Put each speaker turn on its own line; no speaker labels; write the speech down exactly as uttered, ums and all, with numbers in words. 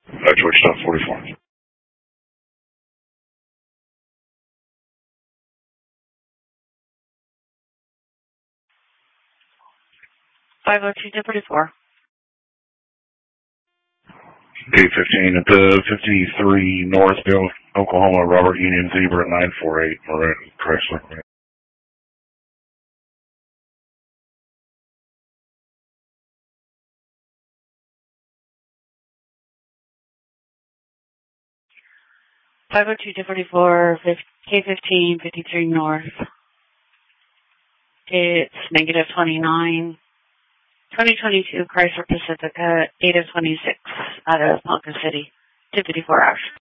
That's Wichita forty-four.
five oh two to forty-four.
eight fifteen at the fifty-three Northville, Oklahoma, Robert Union Zebra nine four eight, Marin Chrysler.
five oh two to forty-four, K fifteen, fifty-three North. It's negative twenty-nine. twenty twenty-two Chrysler Pacifica, eight of twenty-six out of Ponca City, two fifty-four hours.